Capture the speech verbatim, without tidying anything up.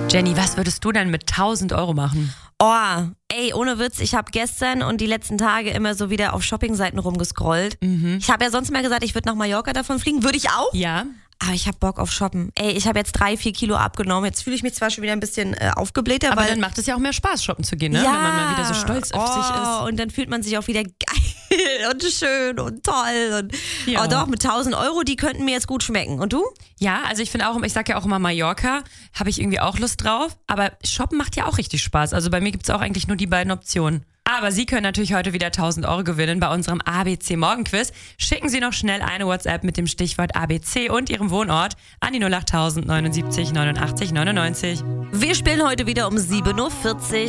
Jenny, was würdest du denn mit tausend Euro machen? Oh, ey, ohne Witz, ich habe gestern und die letzten Tage immer so wieder auf Shoppingseiten rumgescrollt. Mhm. Ich habe ja sonst mal gesagt, ich würde nach Mallorca davon fliegen. Würde ich auch? Ja. Aber ich habe Bock auf Shoppen. Ey, ich habe jetzt drei, vier Kilo abgenommen. Jetzt fühle ich mich zwar schon wieder ein bisschen äh, aufgeblähter. Aber weil, dann macht es ja auch mehr Spaß, shoppen zu gehen, ne? ja, Wenn man mal wieder so stolz auf oh, sich ist. Und dann fühlt man sich auch wieder geil und schön und toll. Und, Ja. Oh doch, mit tausend Euro, die könnten mir jetzt gut schmecken. Und du? Ja, also ich finde auch, ich sag ja auch immer Mallorca, habe ich irgendwie auch Lust drauf. Aber shoppen macht ja auch richtig Spaß. Also bei mir gibt es auch eigentlich nur die beiden Optionen. Aber Sie können natürlich heute wieder tausend Euro gewinnen bei unserem A B C Morgenquiz. Schicken Sie noch schnell eine WhatsApp mit dem Stichwort A B C und Ihrem Wohnort an die null acht tausend neunundsiebzig neunundachtzig neunundneunzig. Wir spielen heute wieder um sieben Uhr vierzig.